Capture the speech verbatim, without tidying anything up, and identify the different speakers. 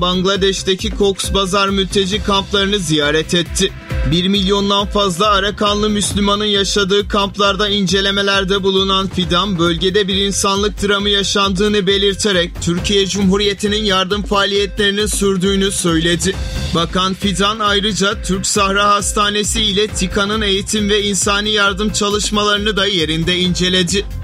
Speaker 1: Bangladeş'teki Cox's Bazar mülteci kamplarını ziyaret etti. Bir milyondan fazla Arakanlı Müslümanın yaşadığı kamplarda incelemelerde bulunan Fidan, bölgede bir insanlık dramı yaşandığını belirterek Türkiye Cumhuriyeti'nin yardım faaliyetlerinin sürdüğünü söyledi. Bakan Fidan ayrıca Türk Sahra Hastanesi ile TİKA'nın eğitim ve insani yardım çalışmalarını da yerinde inceledi.